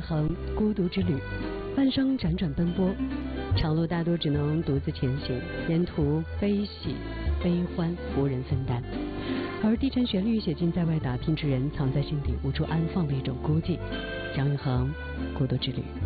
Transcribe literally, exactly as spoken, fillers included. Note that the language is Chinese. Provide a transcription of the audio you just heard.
衡孤独之旅，半生辗转奔波，长路大多只能独自前行，沿途悲喜悲欢无人分担。而低沉旋律写进在外打拼之人藏在心底无处安放的一种孤寂。姜育恒，孤独之旅。